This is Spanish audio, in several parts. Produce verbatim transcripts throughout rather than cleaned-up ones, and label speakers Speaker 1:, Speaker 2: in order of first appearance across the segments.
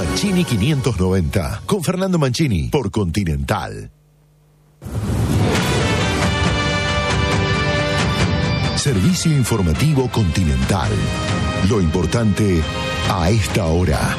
Speaker 1: Mancini quinientos noventa, con Fernando Mancini, por Continental. Servicio informativo Continental. Lo importante a esta hora.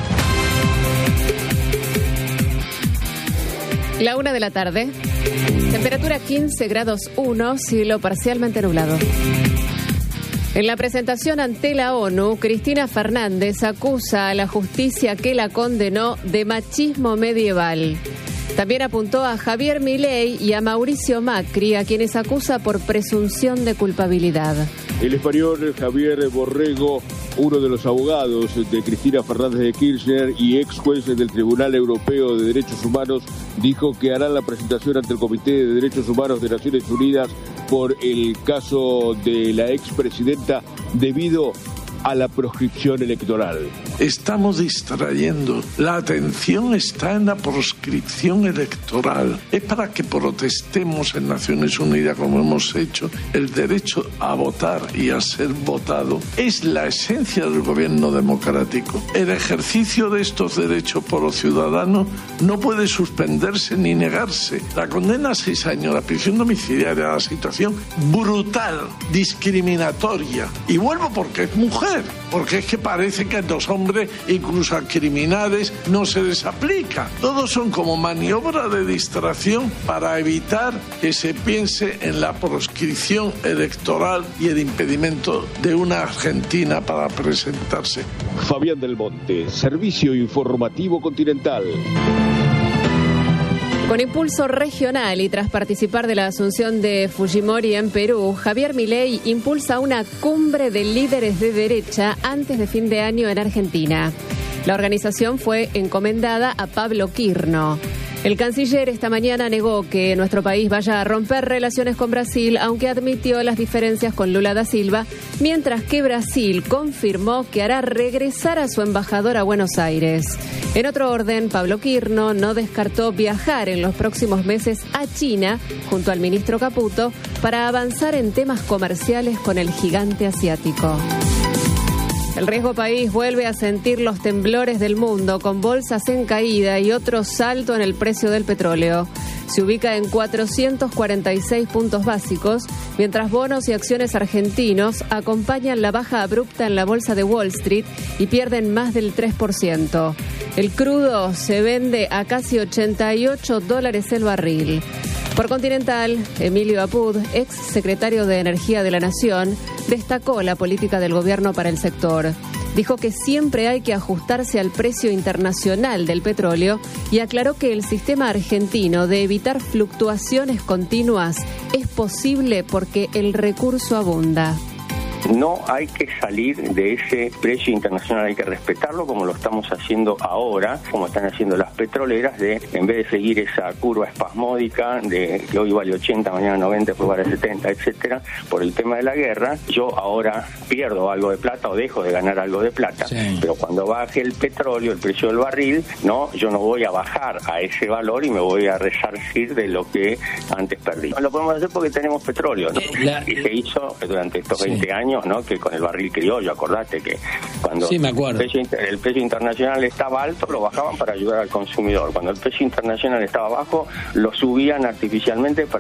Speaker 2: La una de la tarde. Temperatura quince grados uno, cielo parcialmente nublado. En la presentación ante la ONU, Cristina Fernández acusa a la justicia que la condenó de machismo medieval. También apuntó a Javier Milei y a Mauricio Macri, a quienes acusa por presunción de culpabilidad.
Speaker 3: El español Javier Borrego, uno de los abogados de Cristina Fernández de Kirchner y ex juez del Tribunal Europeo de Derechos Humanos, dijo que hará la presentación ante el Comité de Derechos Humanos de Naciones Unidas por el caso de la expresidenta debido a la proscripción electoral.
Speaker 4: Estamos distrayendo. La atención está en la proscripción electoral. Es para que protestemos en Naciones Unidas, como hemos hecho. El derecho a votar y a ser votado es la esencia del gobierno democrático. El ejercicio de estos derechos por los ciudadanos no puede suspenderse ni negarse. La condena a seis años, la prisión domiciliaria, la situación brutal, discriminatoria. Y vuelvo porque es mujer. Porque es que parece que a los hombres, incluso a criminales, no se les aplica. Todos son como maniobra de distracción para evitar que se piense en la proscripción electoral y el impedimento de una Argentina para presentarse.
Speaker 3: Fabián del Monte, Servicio Informativo Continental.
Speaker 2: Con impulso regional y tras participar de la asunción de Fujimori en Perú, Javier Milei impulsa una cumbre de líderes de derecha antes de fin de año en Argentina. La organización fue encomendada a Pablo Quirno. El canciller esta mañana negó que nuestro país vaya a romper relaciones con Brasil, aunque admitió las diferencias con Lula da Silva, mientras que Brasil confirmó que hará regresar a su embajador a Buenos Aires. En otro orden, Pablo Quirno no descartó viajar en los próximos meses a China, junto al ministro Caputo, para avanzar en temas comerciales con el gigante asiático. El riesgo país vuelve a sentir los temblores del mundo, con bolsas en caída y otro salto en el precio del petróleo. Se ubica en cuatrocientos cuarenta y seis puntos básicos, mientras bonos y acciones argentinos acompañan la baja abrupta en la bolsa de Wall Street y pierden más del tres por ciento. El crudo se vende a casi ochenta y ocho dólares el barril. Por Continental, Emilio Apud, ex secretario de Energía de la Nación, destacó la política del gobierno para el sector. Dijo que siempre hay que ajustarse al precio internacional del petróleo y aclaró que el sistema argentino de evitar fluctuaciones continuas es posible porque el recurso abunda.
Speaker 5: No hay que salir de ese precio internacional, hay que respetarlo como lo estamos haciendo ahora, como están haciendo las petroleras, de en vez de seguir esa curva espasmódica de que hoy vale ochenta, mañana noventa, después vale setenta, etcétera, por el tema de la guerra. Yo ahora pierdo algo de plata o dejo de ganar algo de plata, sí. Pero cuando baje el petróleo, el precio del barril, no, yo no voy a bajar a ese valor y me voy a resarcir de lo que antes perdí. Lo podemos hacer porque tenemos petróleo, ¿no? La... Y se hizo durante estos sí. veinte años, ¿no? Que con el barril criollo, acordate que cuando
Speaker 6: sí, me acuerdo.
Speaker 5: El, precio, el precio internacional estaba alto, lo bajaban para ayudar al consumidor. Cuando el precio internacional estaba bajo, lo subían artificialmente para